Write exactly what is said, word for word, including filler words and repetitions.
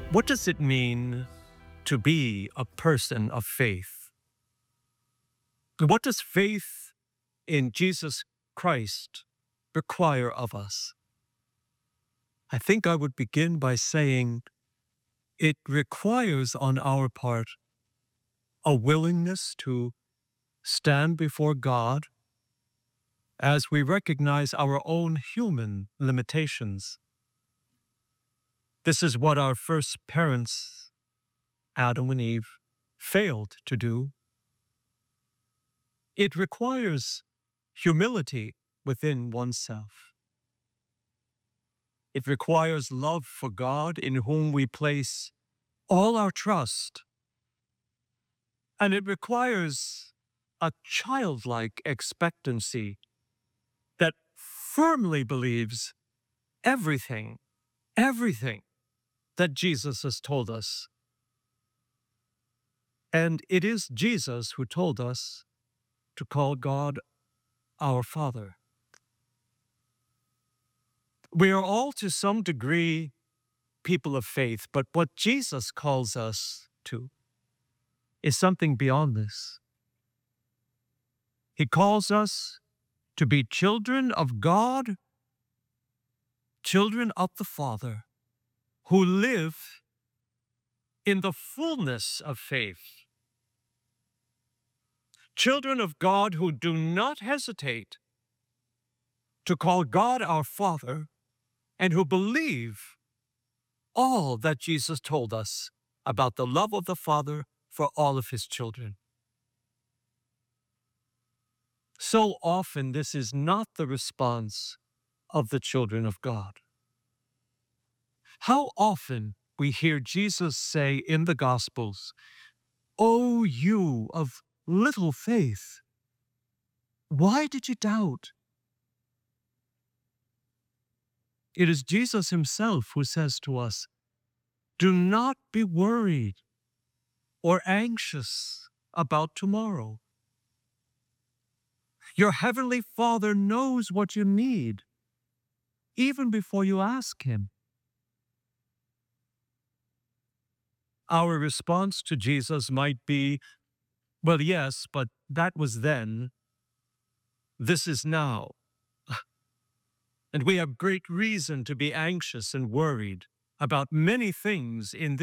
What does it mean to be a person of faith? What does faith in Jesus Christ require of us? I think I would begin by saying it requires on our part a willingness to stand before God as we recognize our own human limitations. This is what our first parents, Adam and Eve, failed to do. It requires humility within oneself. It requires love for God, in whom we place all our trust. And it requires a childlike expectancy that firmly believes everything, everything that Jesus has told us. And it is Jesus who told us to call God our Father. We are all to some degree people of faith, but what Jesus calls us to is something beyond this. He calls us to be children of God, children of the Father, who live in the fullness of faith. Children of God who do not hesitate to call God our Father and who believe all that Jesus told us about the love of the Father for all of his children. So often this is not the response of the children of God. How often we hear Jesus say in the Gospels, "O you of little faith, why did you doubt?" It is Jesus himself who says to us, "Do not be worried or anxious about tomorrow. Your heavenly Father knows what you need, even before you ask him." Our response to Jesus might be, "Well, yes, but that was then. This is now. And we have great reason to be anxious and worried about many things in